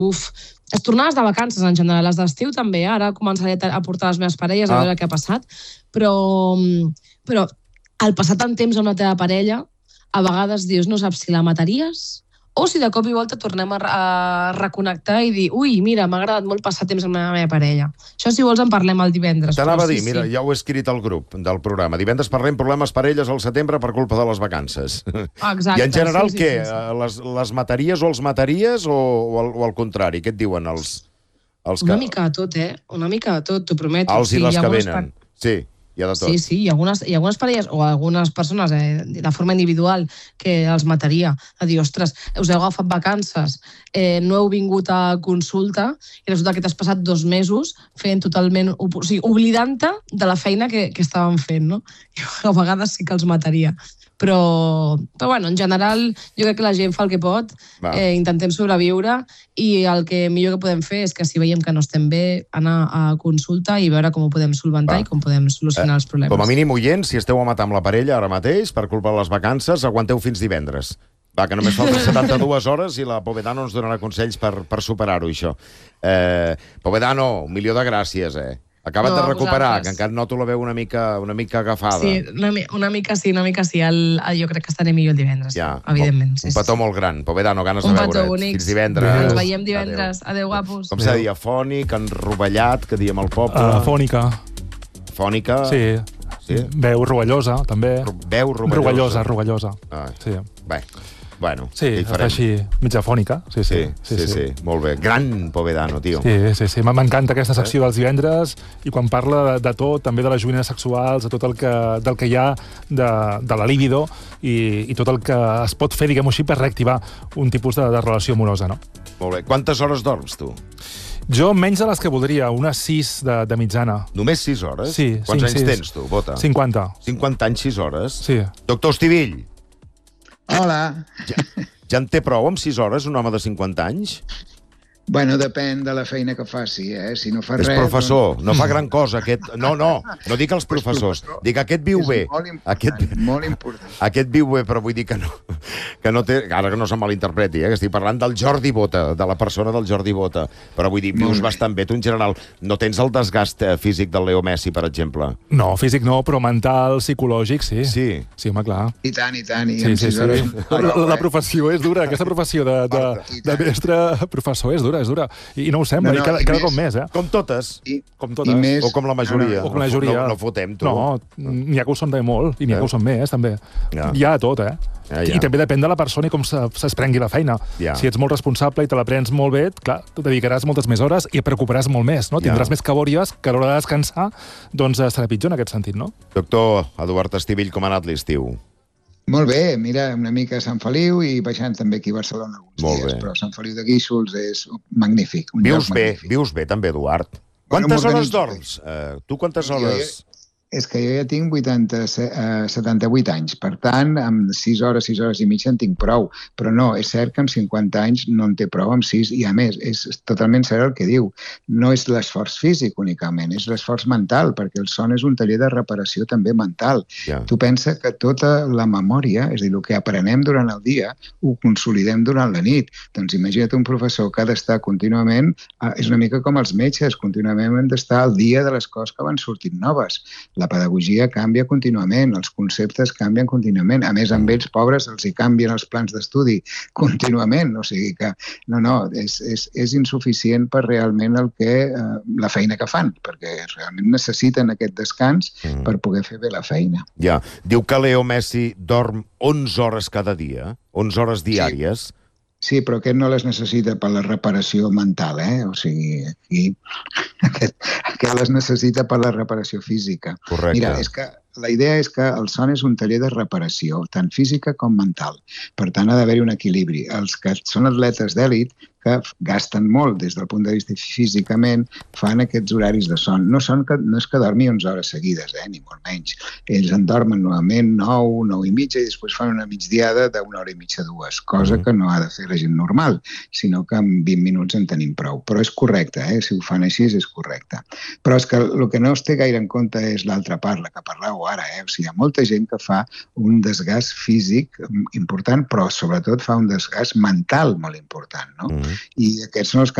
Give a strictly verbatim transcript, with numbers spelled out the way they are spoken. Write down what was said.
uf, les tornades de vacances en general, les d'estiu també, ara començaré a portar les meves parelles a veure què ha passat, però, però al passar tant temps amb la teva parella, a vegades dius, no saps si la mataries o si de cop i volta tornem a, a reconnectar i dir, ui, mira, m'ha agradat molt passar temps amb la meva parella. Això, si vols, en parlem el divendres. T'anava a dir, mira, ja ho he escrit al grup del programa. Divendres parlem problemes parelles al setembre per culpa de les vacances. Exacte. I en general, sí, sí, què? Sí, sí. Les, les mataries o els mataries o, o, al, o al contrari? Què et diuen els... els que... Una mica de tot, eh? Una mica de tot, t'ho prometo. Els i les que venen. Sí. Hi ha de tot. Sí, sí, hi ha algunes, hi ha algunes parelles o algunes persones eh, de forma individual que els mataria. A dir, ostres, us heu agafat vacances, eh, no heu vingut a consulta i resulta que t'has passat dos mesos fent totalment... O sigui, oblidant-te de la feina que, que estàvem fent, no? Jo a vegades sí que els mataria. Però, però bueno, en general, jo crec que la gent fa el que pot, eh, intentem sobreviure i el que millor que podem fer és que si veiem que no estem bé, anar a consulta i veure com ho podem solventar Va. i com podem solucionar eh, els problemes. Com a mínim, oients, si esteu a matar amb la parella ara mateix, per culpa de les vacances, aguanteu fins divendres. Va, que només falten setanta-dues hores i la Povedano ens donarà consells per, per superar-ho, això. Eh, Povedano, un milió de gràcies, eh? Acaba't no, de recuperar, vosaltres. Que encara noto la veu una mica, una mica agafada. Sí, una, una mica sí, una mica sí. El, el, jo crec que estaré millor el divendres, ja, evidentment. Un, un petó sí, molt gran. Povedano, ganes un de veure't. Bonic. Fins divendres. Ens veiem divendres. Adéu, Adéu guapos. Com s'ha dit, afònic, enrovellat, que diem al poble. Uh, fònica. Fònica. Sí. sí. Veu rovellosa, també. Veu rovellosa. Rovellosa, rovellosa. Ah. Sí. Bé. Bueno, sí, està així, mitja fònica. Sí sí sí, sí, sí, sí, sí. Molt bé. Gran Povedano, tio. Sí, sí, sí. M'encanta aquesta secció dels divendres i quan parla de, de tot, també de les joguines sexuals, de tot el que, del que hi ha de, de la libido i, i tot el que es pot fer, diguem-ho així, per reactivar un tipus de, de relació amorosa, no? Molt bé. Quantes hores dorms, tu? Jo menys de les que voldria, unes sis de, de mitjana. Només sis hores? Sí. Quants cinc, anys sis. tens, tu, Bota? cinquanta. cinquanta anys, sis hores? Sí. Doctor Estivill. Hola. Ja, ja en té prou amb sis hores, un home de cinquanta anys? Bueno, depèn de la feina que faci, eh? Si no fa és res... És professor, doncs... no fa gran cosa. Aquest... No, no, no dic els professors. Professor. Dic, aquest viu bé. És molt important, aquest... molt important. Aquest viu bé, però vull dir que no, que no té... Ara que no se malinterpreti, eh? Que estic parlant del Jordi Bota, de la persona del Jordi Bota. Però vull dir, vius bastant bé. Tu, en general, no tens el desgast físic del Leo Messi, per exemple? No, físic no, però mental, psicològic, sí. Sí? Sí, home, clar. I tant, i tant. I sí, sí, sí. Hores... La, la professió és dura. Aquesta professió de, de, de mestre professor és dura, és dura. I no ho sembla, no, no, i cada, i cada cop més, eh? Com totes. I, com totes. I més... O com la majoria. O com la majoria. No, no fotem, tu. No, n'hi ha que ho són també molt, i n'hi ha que ho són més, també. Ja. Hi ha tot, eh? Ja, ja. I també depèn de la persona i com se'ls prengui la feina. Ja. Si ets molt responsable i te la prens molt bé, clar, tu dedicaràs moltes més hores i et preocuparàs molt més, no? Ja. Tindràs més cabòries que a l'hora de descansar, doncs serà pitjor en aquest sentit, no? Doctor Eduard Estivill, com ha anat l'estiu? Molt bé, mira, una mica a Sant Feliu i baixant també aquí a Barcelona alguns Molt dies, bé. Però Sant Feliu de Guíxols és magnífic. Un vius bé, magnífic. vius bé també, Eduard. Quantes bueno, hores dorms? Uh, tu quantes hores... Jo, és que jo ja tinc vuitanta, eh, setanta-vuit anys, per tant, amb sis hores, sis hores i mitja en tinc prou. Però no, és cert que amb cinquanta anys no en té prou amb sis, i a més, és totalment cert el que diu. No és l'esforç físic únicament, és l'esforç mental, perquè el son és un taller de reparació també mental. Ja. Tu pensa que tota la memòria, és a dir, el que aprenem durant el dia, ho consolidem durant la nit. Doncs imagina't un professor que ha d'estar contínuament, eh, és una mica com els metges, contínuament hem d'estar al dia de les coses que van sortint noves. La pedagogia canvia contínuament, els conceptes canvien contínuament. A més, amb ells, pobres, els hi canvien els plans d'estudi contínuament. O sigui que, no, no, és, és, és insuficient per realment el que, eh, la feina que fan, perquè realment necessiten aquest descans mm. per poder fer bé la feina. Ja. Diu que Leo Messi dorm onze hores cada dia, onze hores diàries. Sí. Sí, però aquest no les necessita per la reparació mental, eh? O sigui, aquí aquest, aquest les necessita per la reparació física. Correcte. Mira, és que la idea és que el son és un taller de reparació, tant física com mental. Per tant, ha d'haver-hi un equilibri. Els que són atletes d'èlit, que gasten molt des del punt de vista físicament, fan aquests horaris de son. No, són que, no és que dormi onze hores seguides, eh? Ni molt menys. Ells en dormen novament nou, nou i mitja, i després fan una migdiada d'una hora i mitja, dues, cosa mm. que no ha de fer la gent normal, sinó que en vint minuts en tenim prou. Però és correcte, eh? Si ho fan així és correcte. Però és que el que no es té gaire en compte és l'altra part, la que parlàveu ara, eh? O sigui, hi ha molta gent que fa un desgast físic important, però sobretot fa un desgast mental molt important, no? Mm. I aquests són els que